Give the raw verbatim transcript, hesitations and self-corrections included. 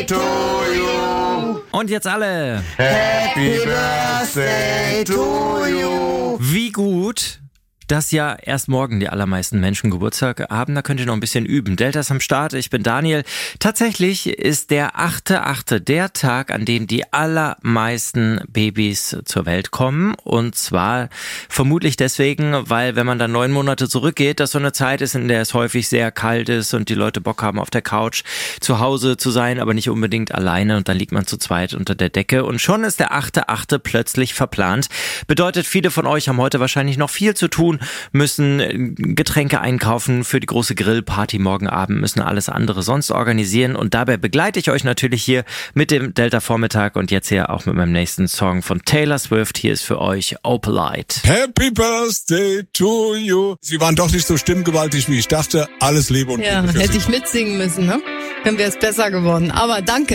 birthday to you. Und jetzt alle. Happy birthday to you. Wie gut, dass ja erst morgen die allermeisten Menschen Geburtstag haben. Da könnt ihr noch ein bisschen üben. Delta ist am Start, ich bin Daniel. Tatsächlich ist der achte achte der Tag, an dem die allermeisten Babys zur Welt kommen. Und zwar vermutlich deswegen, weil wenn man dann neun Monate zurückgeht, das so eine Zeit ist, in der es häufig sehr kalt ist und die Leute Bock haben, auf der Couch zu Hause zu sein, aber nicht unbedingt alleine. Und dann liegt man zu zweit unter der Decke. Und schon ist der achte achte plötzlich verplant. Bedeutet, viele von euch haben heute wahrscheinlich noch viel zu tun, müssen Getränke einkaufen für die große Grillparty morgen Abend, müssen alles andere sonst organisieren und dabei begleite ich euch natürlich hier mit dem Delta-Vormittag und jetzt hier auch mit meinem nächsten Song von Taylor Swift. Hier ist für euch Opalite. Happy Birthday to you. Sie waren doch nicht so stimmgewaltig, wie ich dachte. Alles Liebe und Ja, Gute für hätte Sie. ich mitsingen müssen, ne? Dann wäre es besser geworden. Aber danke.